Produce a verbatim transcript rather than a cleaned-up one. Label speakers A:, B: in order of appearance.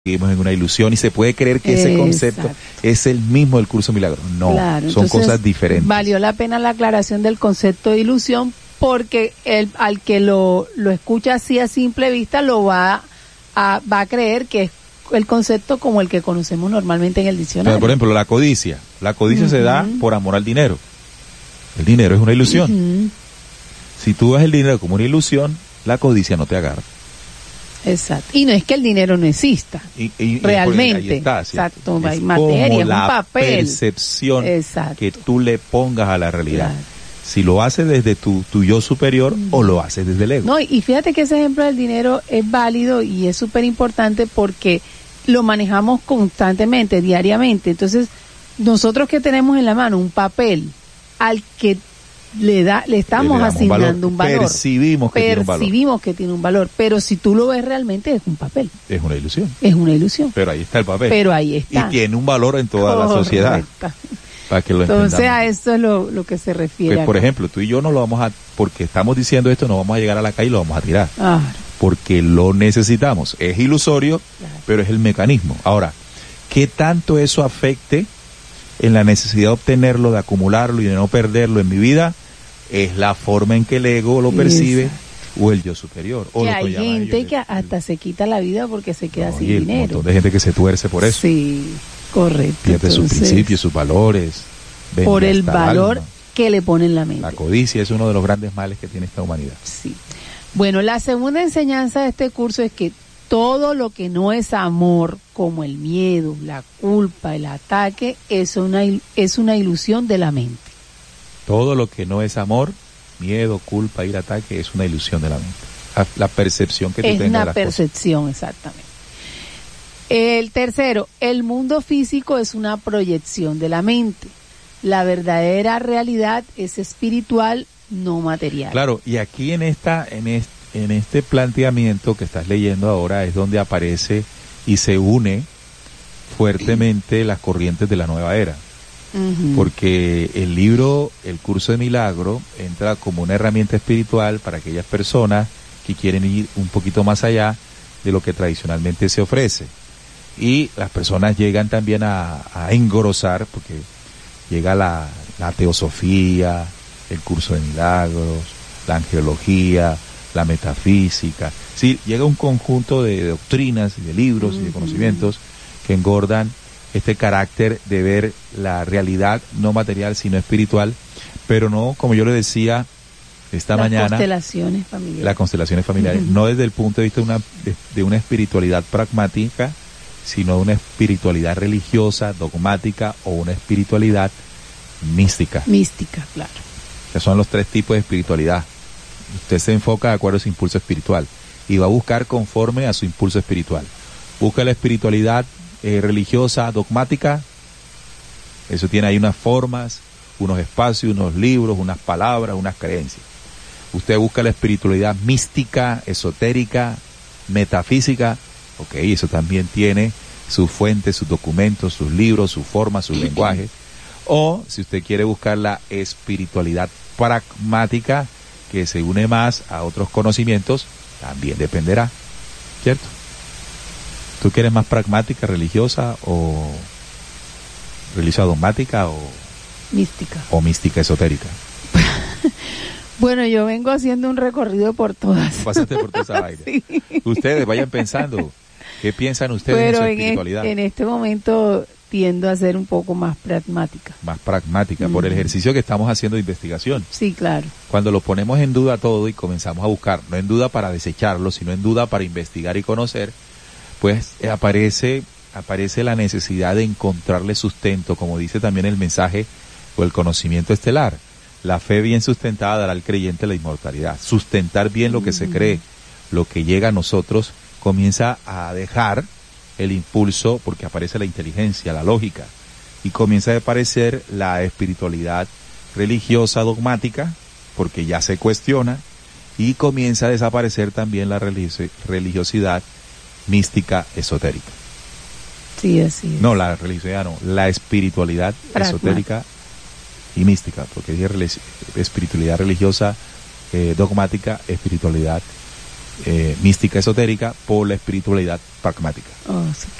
A: vivimos en una ilusión y se puede creer que ese concepto
B: Exacto.
A: es el mismo del curso milagro. No,
B: Claro,
A: son
B: entonces,
A: cosas diferentes.
B: Valió la pena la aclaración del concepto de ilusión porque el, al que lo, lo escucha así a simple vista lo va a, va a creer que es el concepto como el que conocemos normalmente en el diccionario.
A: Pero, por ejemplo, la codicia. La codicia
B: Uh-huh.
A: se da por amor al dinero. El dinero es una ilusión.
B: Uh-huh.
A: Si tú ves el dinero como una ilusión, la codicia no te agarra.
B: Exacto. Y no es que el dinero no exista.
A: Y, y,
B: Realmente.
A: Y ahí está, ¿cierto?
B: Exacto. Hay
A: Es
B: materia,
A: como
B: es un
A: la
B: papel.
A: percepción
B: Exacto.
A: que tú le pongas a la realidad.
B: Claro.
A: Si lo haces desde tu, tu yo superior
B: Uh-huh.
A: o lo haces desde el ego.
B: No, y fíjate que ese ejemplo del dinero es válido y es súper importante porque lo manejamos constantemente, diariamente. Entonces, nosotros que tenemos en la mano un papel al que le da, le estamos
A: Le damos
B: asignando un valor.
A: Percibimos que tiene un valor.
B: Percibimos que tiene un valor. Pero si tú lo ves realmente es un papel.
A: Es una ilusión.
B: Es una ilusión.
A: Pero ahí está el papel.
B: Pero ahí está.
A: Y tiene un valor en toda la sociedad.
B: Correcto.
A: Para que lo
B: Entonces
A: entendamos.
B: a eso es lo, lo que se refiere.
A: Pues, por
B: acá.
A: ejemplo, tú y yo no lo vamos a, porque estamos diciendo esto, no vamos a llegar a la calle y lo vamos a tirar.
B: Claro.
A: Porque lo necesitamos. Es ilusorio,
B: Claro.
A: pero es el mecanismo. Ahora, ¿qué tanto eso afecte en la necesidad de obtenerlo, de acumularlo y de no perderlo en mi vida? Es la forma en que el ego lo percibe.
B: Exacto.
A: O el yo superior. O
B: Que
A: lo que
B: hay
A: llaman
B: gente
A: ellos
B: que
A: el-
B: hasta se quita la vida porque se queda
A: No,
B: sin
A: y un
B: dinero.
A: montón de gente que se tuerce por eso.
B: Sí, correcto.
A: Pierde sus
B: Entonces,
A: principios, sus valores. vende
B: por el
A: hasta
B: valor
A: alma.
B: que le pone en la mente.
A: La codicia es uno de los grandes males que tiene esta humanidad.
B: Sí. Bueno, la segunda enseñanza de este curso es que todo lo que no es amor, como el miedo, la culpa, el ataque, es una, il- es una ilusión de la mente.
A: Todo lo que no es amor, miedo, culpa, ira, ataque, es una ilusión de la mente. La, la percepción que tú
B: Es
A: tengas de
B: una
A: las cosas.
B: percepción, exactamente. El tercero, el mundo físico es una proyección de la mente. La verdadera realidad es espiritual, no material.
A: Claro, y aquí en esta, en este, en este planteamiento que estás leyendo ahora es donde aparece y se une fuertemente las corrientes de la nueva era.
B: Ujú.
A: Porque el libro, el curso de milagro, entra como una herramienta espiritual para aquellas personas que quieren ir un poquito más allá de lo que tradicionalmente se ofrece. Y las personas llegan también a, a engrosar, porque llega la, la teosofía, el curso de milagros, la angelología, la metafísica. Sí, llega un conjunto de doctrinas y de libros y de conocimientos que engordan este carácter de ver la realidad no material sino espiritual, pero no, como yo le decía esta
B: Las
A: mañana,
B: constelaciones familiares.
A: las constelaciones familiares,
B: Ujú.
A: no desde el punto de vista de una, de, de una espiritualidad pragmática, sino de una espiritualidad religiosa, dogmática o una espiritualidad mística,
B: Mística, claro.
A: que son los tres tipos de espiritualidad. Usted se enfoca de acuerdo a su impulso espiritual y va a buscar conforme a su impulso espiritual. Busca la espiritualidad eh, religiosa, dogmática, eso tiene ahí unas formas, unos espacios, unos libros, unas palabras, unas creencias. Usted busca la espiritualidad mística, esotérica, metafísica, ok, eso también tiene sus fuentes, sus documentos, sus libros, sus formas, sus lenguajes. O si usted quiere buscar la espiritualidad pragmática, que se une más a otros conocimientos, también dependerá, ¿cierto? ¿Tú quieres más pragmática, religiosa o religiosa dogmática o,
B: Mística.
A: o mística esotérica?
B: Bueno, yo vengo haciendo un recorrido por todas.
A: Pasaste por toda esa vaina.
B: Sí.
A: Ustedes vayan pensando, ¿qué piensan ustedes
B: Pero
A: en su
B: en,
A: espiritualidad?
B: e- en este momento tiendo a ser un poco más pragmática.
A: Más pragmática, por el
B: Mm.
A: ejercicio que estamos haciendo de investigación.
B: Sí, claro.
A: Cuando lo ponemos en duda todo y comenzamos a buscar, no en duda para desecharlo, sino en duda para investigar y conocer, pues eh, aparece, aparece la necesidad de encontrarle sustento, como dice también el mensaje o el conocimiento estelar. La fe bien sustentada dará al creyente la inmortalidad. Sustentar bien lo que se cree, lo que llega a nosotros, comienza a dejar el impulso, porque aparece la inteligencia, la lógica, y comienza a aparecer la espiritualidad religiosa dogmática, porque ya se cuestiona, y comienza a desaparecer también la religio- religiosidad mística esotérica.
B: Sí, así es.
A: No, la religiosidad no, la espiritualidad
B: Pragmática.
A: esotérica y mística, porque dije relig- espiritualidad religiosa, eh, dogmática, espiritualidad eh, mística esotérica por la espiritualidad pragmática.
B: Oh, sí.